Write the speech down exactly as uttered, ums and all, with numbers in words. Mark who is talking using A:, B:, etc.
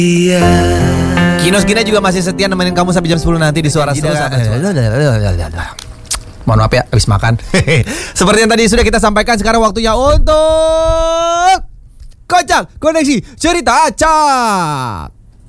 A: Iya.
B: Kinos Gina juga masih setia nemenin kamu sampai jam sepuluh nanti di Suara Seru. Mohon maaf ya, habis makan. Seperti yang tadi sudah kita sampaikan, sekarang waktunya untuk Kocak Koneksi Cerita Acak.